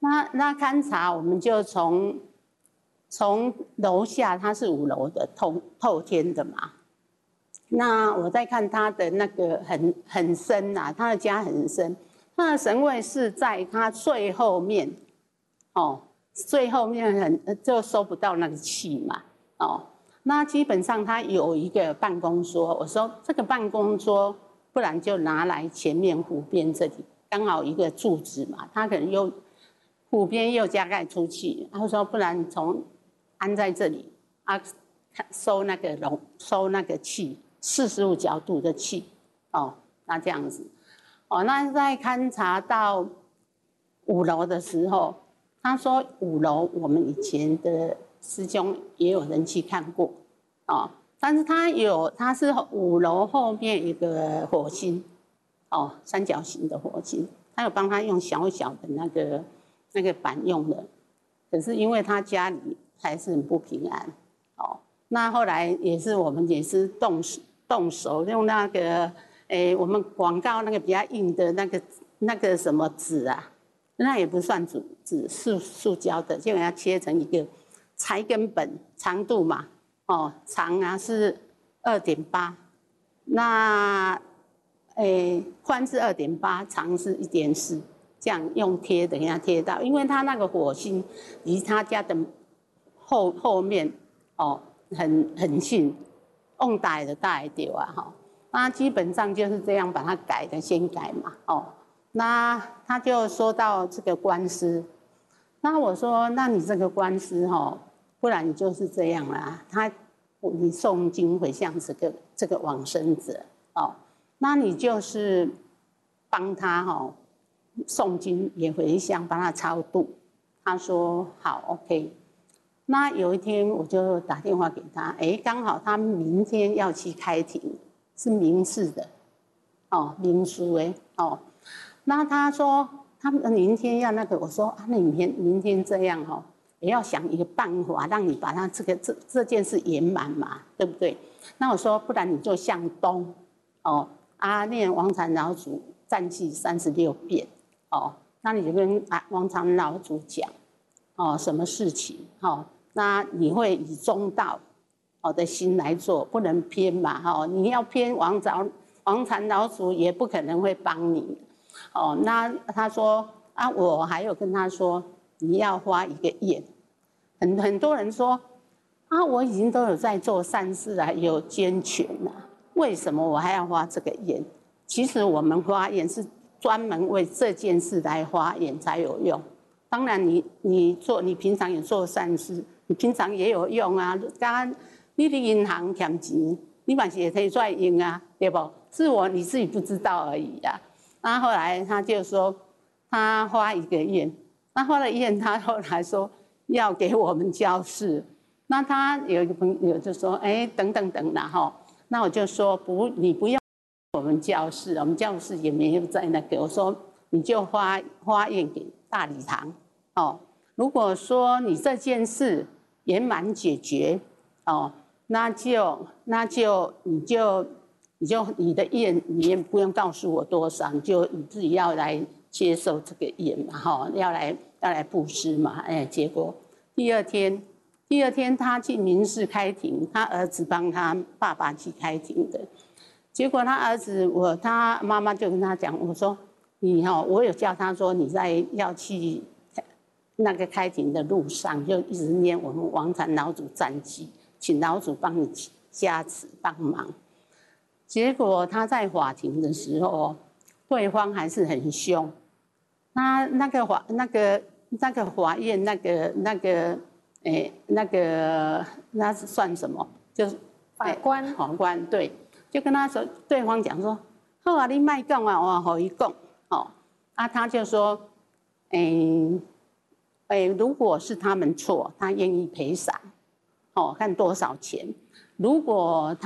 那勘察，我们就从楼下，它是5楼的透天的嘛。那我在看他的那个很深啊，他的家很深，他的神位是在他最后面，哦，最后面就收不到那个气嘛，哦，那基本上他有一个办公桌，我说这个办公桌，不然就拿来前面湖边这里，刚好一个柱子嘛，他可能又湖边又加盖出去，他说不然安在这里啊，收那个气。45角度的气，哦，那这样子，哦，那在勘察到5楼的时候，他说5楼我们以前的师兄也有人去看过，哦，但是他是5楼后面一个火星，哦，三角形的火星，他有帮他用小小的那个板用的，可是因为他家里还是很不平安，哦，那后来我们也是动手用那个，我们广告那个比较硬的那个什么纸啊，那也不算纸，塑胶的，就给它切成一个裁根本，长度嘛，哦，长啊是2.8，那宽是2.8，长是1.4，这样用贴的给它贴到，因为它那个火星离他家的后面哦很近。用大的大一点啊，哈，那基本上就是这样把它改的，先改嘛，哦，那他就说到这个官司，那我说，那你这个官司哈，不然你就是这样啦，你诵经回向这个往生者哦，那你就是帮他哈诵经也回向，帮他超度。他说好 ，OK。那有一天我就打电话给他，刚好他明天要去开庭，是民事的，哦，民书哦。那他说他明天要那个，我说啊，那明天这样哦，也要想一个办法，让你把他这件事圆满嘛，对不对？那我说不然你就向东，哦，念王禅老祖赞记36遍，哦，那你就跟王禅老祖讲，哦，什么事情，哦。那你会以中道的心来做，不能偏嘛，哈！你要偏王禅老祖也不可能会帮你，哦。那他说啊，我还有跟他说，你要花一个愿。很多人说啊，我已经都有在做善事了，有捐钱了，为什么我还要花这个愿？其实我们花愿是专门为这件事来花愿才有用。当然你平常也做善事。你平常也有用啊，刚刚你的银行欠钱，你嘛是也可以出来用啊，对不？是你自己不知道而已啊。那后来他就说他花1个愿，那花了愿，他后来说要给我们教室。那他有一个朋友就说，等啦哈。那我就说你不要我们教室，我们教室也没有在那个。我说你就花愿给大礼堂，哦。如果说你这件事圆满解决，哦，那就你的愿，你也不用告诉我多少，你自己要来接受这个愿嘛，哈，要来布施嘛，结果第二天他去民事开庭，他儿子帮他爸爸去开庭的，结果他妈妈就跟他讲，我说我有叫他说你要去。那个开庭的路上，就一直念我们王禅老祖赞记，请老祖帮你加持帮忙。结果他在法庭的时候，对方还是很凶。那个法院那是算什么？就是法官对，就跟他说，对方讲说，好啊，你卖讲啊，我和伊讲，哦，他就说，如果是他们错，他愿意赔偿，看多少钱。如果他